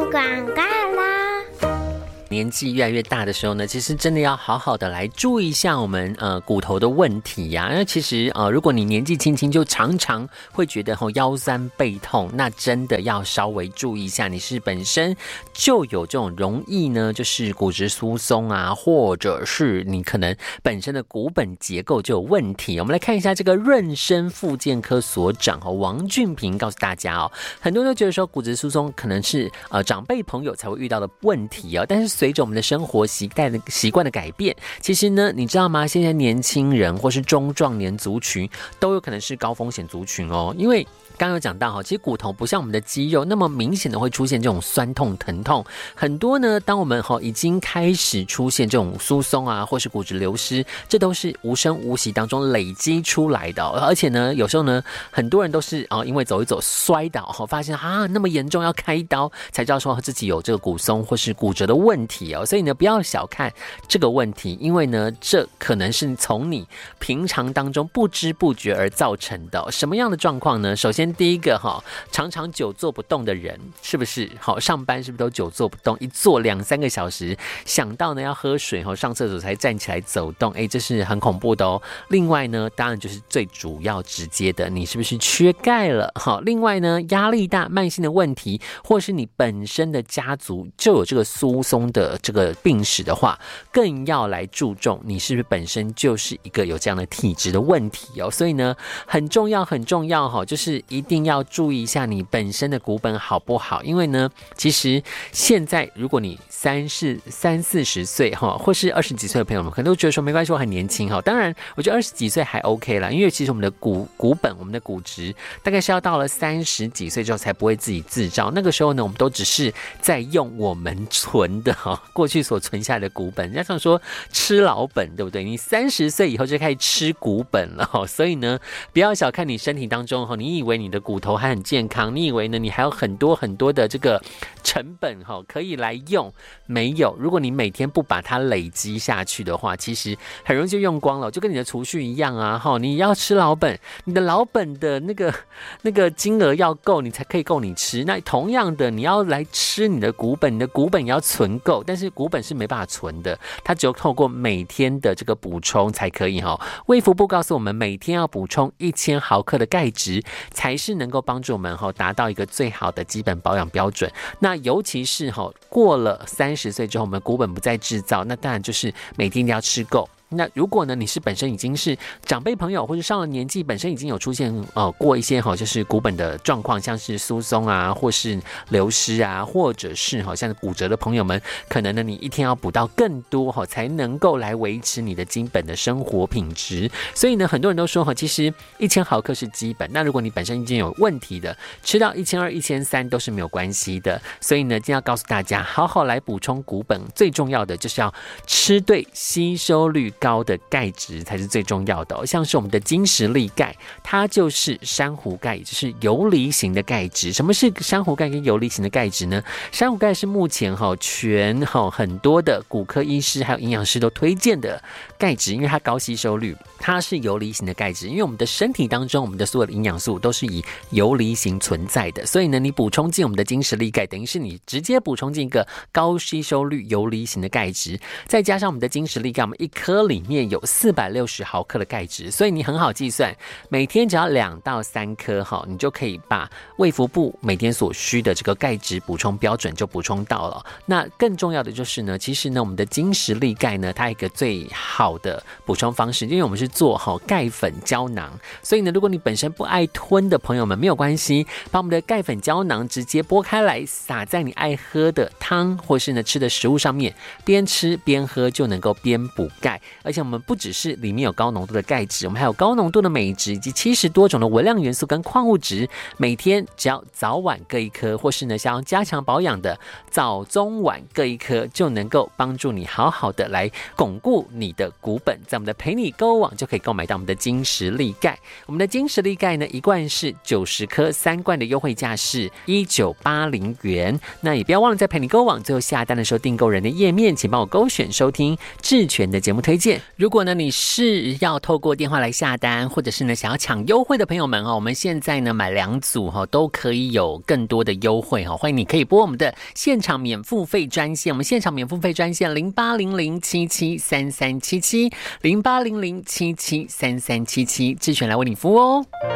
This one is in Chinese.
广告啦。 年纪越来越大的时候呢，其实真的要好好的来注意一下我们骨头的问题呀。因为其实如果你年纪轻轻就常常会觉得腰酸背痛，那真的要稍微注意一下，你是本身就有这种容易呢，就是骨质疏松啊，或者是你可能本身的骨本结构就有问题。我们来看一下这个润生复健科所长王俊平告诉大家很多人都觉得说骨质疏松可能是长辈朋友才会遇到的问题但是随着我们的生活习惯的改变，其实呢，你知道吗？现在年轻人或是中壮年族群都有可能是高风险族群因为刚刚有讲到其实骨头不像我们的肌肉那么明显的会出现这种酸痛疼痛，很多呢，当我们已经开始出现这种疏松啊，或是骨质流失，这都是无声无息当中累积出来的而且呢，有时候呢，很多人都是因为走一走摔倒发现那么严重要开刀，才知道说自己有这个骨松或是骨折的问题所以呢，不要小看这个问题，因为呢，这可能是从你平常当中不知不觉而造成的什么样的状况呢？首先第一个常常久坐不动的人，是不是上班是不是都久坐不动，一坐2-3个小时，想到呢要喝水上厕所才站起来走动，这是很恐怖的另外呢，当然就是最主要直接的，你是不是缺钙了另外呢，压力大、慢性的问题，或是你本身的家族就有这个疏松的这个病史的话，更要来注重你是不是本身就是一个有这样的体质的问题所以呢，很重要就是一定要注意一下你本身的骨本好不好，因为呢，其实现在如果你30-40岁或是20几岁的朋友们可能都觉得说没关系，我很年轻当然我觉得20几岁还 OK 啦，因为其实我们的骨本我们的骨质大概是要到了30几岁之后才不会自己制造，那个时候呢，我们都只是在用我们存的过去所存下来的骨本，人家常说吃老本，对不对？你30岁以后就开始吃骨本了所以呢，不要小看你身体当中你以为你的骨头还很健康，你以为呢你还有很多很多的这个成本可以来用，没有。如果你每天不把它累积下去的话，其实很容易就用光了，就跟你的储蓄一样啊你要吃老本，你的老本的那个金额要够，你才可以够你吃。那同样的，你要来吃你的骨本，你的骨本也要存够，但是骨本是没办法存的，它只有透过每天的这个补充才可以卫福部告诉我们，每天要补充1000毫克的钙质，才是能够帮助我们达到一个最好的基本保养标准。那尤其是过了30岁之后，我们骨本不再制造，那当然就是每天一定要吃够。那如果呢，你是本身已经是长辈朋友或者上了年纪，本身已经有出现过一些就是骨本的状况，像是疏松啊，或是流失啊，或者是像骨折的朋友们，可能呢你一天要补到更多才能够来维持你的基本的生活品质。所以呢，很多人都说其实1000毫克是基本，那如果你本身已经有问题的，吃到1200、1300都是没有关系的。所以呢，今天要告诉大家，好好来补充骨本，最重要的就是要吃对吸收率高的钙质才是最重要的像是我们的金石粒钙，它就是珊瑚钙，也就是游离型的钙质。什么是珊瑚钙跟游离型的钙质呢？珊瑚钙是目前全很多的骨科医师还有营养师都推荐的钙质，因为它高吸收率。它是游离型的钙质，因为我们的身体当中，我们的所有的营养素都是以游离型存在的，所以呢，你补充进我们的金石粒钙，等于是你直接补充进一个高吸收率游离型的钙质，再加上我们的金石粒钙，我们一颗里面有460毫克的钙质，所以你很好计算，每天只要2到3颗你就可以把卫福部每天所需的这个钙质补充标准就补充到了。那更重要的就是呢，其实呢，我们的金石粒钙呢，它有一个最好的补充方式，因为我们是做钙粉胶囊，所以呢，如果你本身不爱吞的朋友们没有关系，把我们的钙粉胶囊直接剥开来，撒在你爱喝的汤或是呢吃的食物上面，边吃边喝就能够边补钙。而且我们不只是里面有高浓度的钙质，我们还有高浓度的镁质以及70多种的微量元素跟矿物质，每天只要早晚各1颗，或是呢想要加强保养的早中晚各1颗，就能够帮助你好好的来巩固你的骨本。在我们的陪你购物网就可以购买到我们的金石粒钙。我们的金石粒钙呢，一罐是90颗，3罐的优惠价是1980元。那也不要忘了在陪你购物网最后下单的时候订购人的页面，请帮我勾选收听智权的节目推荐。 且如果呢你是要透过电话来下单，或者是呢想要抢优惠的朋友们我们现在呢买2组都可以有更多的优惠欢迎你可以拨我们的现场免付费专线，我们现场免付费专线08007733770800773377，智权来为你服务哦。